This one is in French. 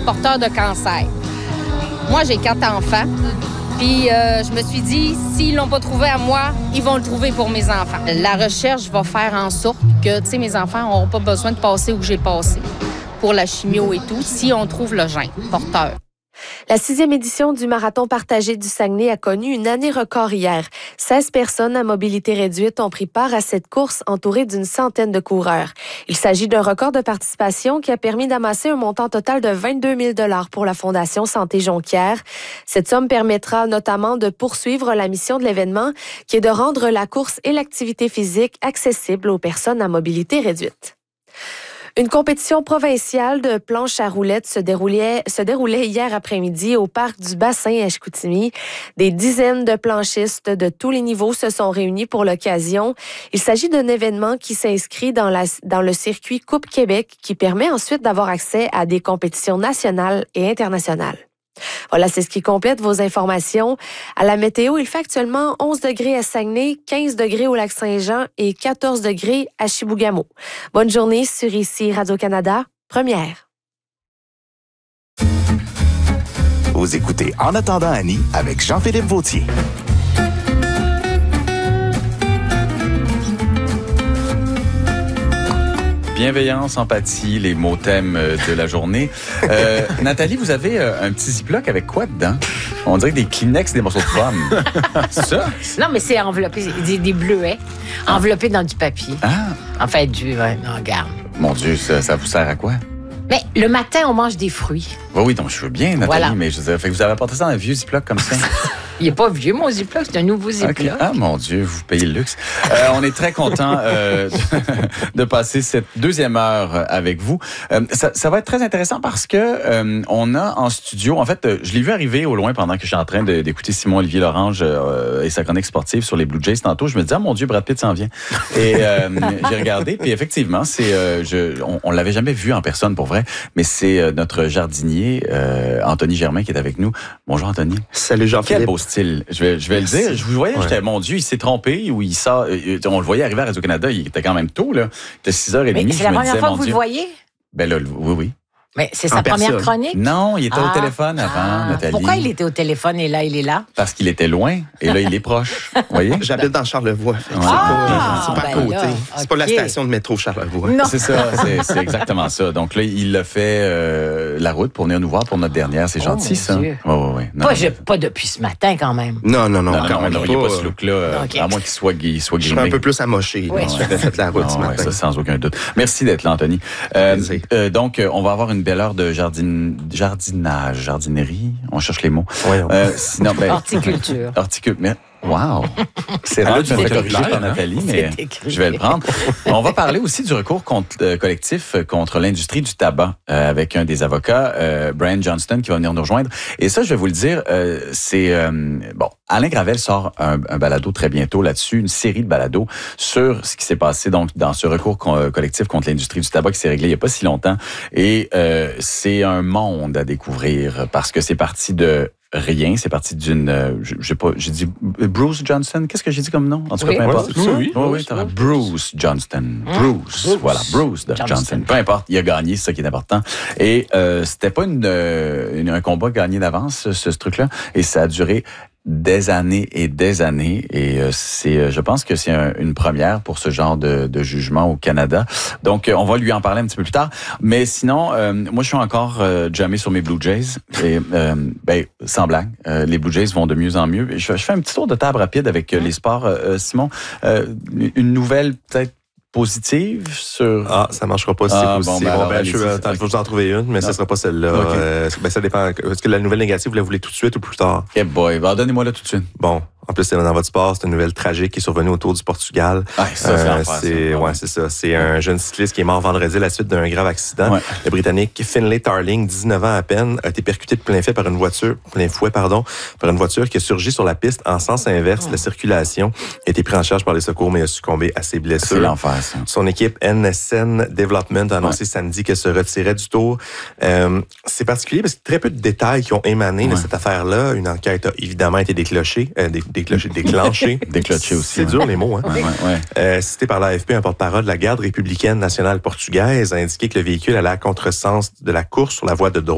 porteurs de cancer. Moi, j'ai 4 enfants. Puis je me suis dit, s'ils l'ont pas trouvé à moi, ils vont le trouver pour mes enfants. La recherche va faire en sorte que, tu sais, mes enfants n'auront pas besoin de passer où j'ai passé pour la chimio et tout, si on trouve le gène porteur. La 6e édition du Marathon partagé du Saguenay a connu une année record hier. 16 personnes à mobilité réduite ont pris part à cette course entourée d'une centaine de coureurs. Il s'agit d'un record de participation qui a permis d'amasser un montant total de 22 000 $ pour la Fondation Santé Jonquière. Cette somme permettra notamment de poursuivre la mission de l'événement, qui est de rendre la course et l'activité physique accessibles aux personnes à mobilité réduite. Une compétition provinciale de planches à roulettes se déroulait hier après-midi au parc du bassin à Chicoutimi. Des dizaines de planchistes de tous les niveaux se sont réunis pour l'occasion. Il s'agit d'un événement qui s'inscrit dans le circuit Coupe Québec, qui permet ensuite d'avoir accès à des compétitions nationales et internationales. Voilà, c'est ce qui complète vos informations. À la météo, il fait actuellement 11 degrés à Saguenay, 15 degrés au Lac-Saint-Jean et 14 degrés à Chibougamau. Bonne journée sur ici Radio-Canada, première. Vous écoutez En attendant Annie avec Jean-Philippe Vautier. Bienveillance, empathie, les mots thèmes de la journée. Nathalie, vous avez un petit ziploc avec quoi dedans? On dirait des Kleenex, des morceaux de pommes. C'est ça? Non, mais c'est enveloppé, des bleuets, enveloppés dans du papier. Ah! En fait, non, regarde. Mon Dieu, ça vous sert à quoi? Mais le matin, on mange des fruits. Oui, donc je veux bien, Nathalie, Voilà. mais je veux dire, fait que vous avez apporté ça dans un vieux ziploc comme ça? Il n'est pas vieux, mon Ziploc, c'est un nouveau Ziploc. Okay. Ah, mon Dieu, vous payez le luxe. On est très content de passer cette deuxième heure avec vous. Ça va être très intéressant parce que on a en studio, en fait, je l'ai vu arriver au loin pendant que je suis en train d'écouter Simon-Olivier Lorange et sa chronique sportive sur les Blue Jays tantôt. Je me disais, ah, mon Dieu, Brad Pitt s'en vient. Et j'ai regardé, puis effectivement, on l'avait jamais vu en personne pour vrai, mais c'est notre jardinier, Anthony Germain, qui est avec nous. Bonjour, Anthony. Salut, Jean-Philippe. Quel beau style. Je vais le dire. Je vous voyais, j'étais, mon Dieu, il s'est trompé ou il sort. On le voyait arriver à Radio-Canada, il était quand même tôt, là. Il était 6h30. Mais c'est la première fois que vous le voyez? Ben là, oui. Mais c'est sa première chronique? Non, il était au téléphone avant, Nathalie. Pourquoi il était au téléphone et là, il est là? Parce qu'il était loin et là, il est proche. Vous voyez? J'habite dans Charlevoix. C'est pas à côté. C'est pas la station de métro Charlevoix. Non. C'est ça, c'est exactement ça. Donc là, il a fait la route pour venir nous voir pour notre dernière. C'est gentil, ça. Oui. Pas depuis ce matin, quand même. Non, il n'y a pas ce look-là, à moins qu'il soit grimé. Je suis un peu plus amoché. J'ai fait la route ce matin. Ça, sans aucun doute. Merci d'être là, Anthony. Donc, on va avoir une belle heure de jardinerie. On cherche les mots. Sinon, horticulture. Mais wow! C'est rare que je me fais corriger par Nathalie, mais je vais le prendre. On va parler aussi du recours collectif contre l'industrie du tabac avec un des avocats, Brian Johnston, qui va venir nous rejoindre. Et ça, je vais vous le dire, c'est... Alain Gravel sort un balado très bientôt là-dessus, une série de balados sur ce qui s'est passé donc dans ce recours collectif contre l'industrie du tabac qui s'est réglé il n'y a pas si longtemps. Et c'est un monde à découvrir parce que c'est parti de rien, c'est parti d'une... j'ai dit Bruce Johnston. Qu'est-ce que j'ai dit comme nom? En tout cas, peu importe. Oui, Bruce Johnston. Bruce Johnston. Peu importe, il a gagné, c'est ça qui est important. Et c'était pas un combat gagné d'avance, ce truc-là. Et ça a duré des années. Et je pense que c'est une première pour ce genre de jugement au Canada. Donc, on va lui en parler un petit peu plus tard. Mais sinon, moi, je suis encore jammé sur mes Blue Jays. Et, sans blague, les Blue Jays vont de mieux en mieux. Je fais un petit tour de table rapide avec les sports, Simon. Une nouvelle, peut-être, positive sur... Ah, ça marchera pas si c'est positif. Je vais vous en trouver une, mais ce sera pas celle-là. Okay. Ça dépend. Est-ce que la nouvelle négative, vous la voulez tout de suite ou plus tard? Eh boy, donnez-moi-la tout de suite. Bon. En plus, c'est dans votre sport, c'est une nouvelle tragique qui est survenue autour du Portugal. C'est ça. C'est un jeune cycliste qui est mort vendredi à la suite d'un grave accident. Ouais. Le Britannique Finlay Tarling, 19 ans à peine, a été percuté de plein fouet par une voiture qui a surgi sur la piste en sens inverse. La circulation a été prise en charge par les secours, mais a succombé à ses blessures. C'est l'enfer, ça. Son équipe NSN Development a annoncé samedi qu'elle se retirait du tour. C'est particulier parce que très peu de détails qui ont émané de cette affaire-là. Une enquête a évidemment été déclenchée. Déclenché aussi. C'est dur les mots, hein? Cité par l'AFP, un porte-parole de la garde républicaine nationale portugaise a indiqué que le véhicule allait à contresens de la course sur la voie de droite.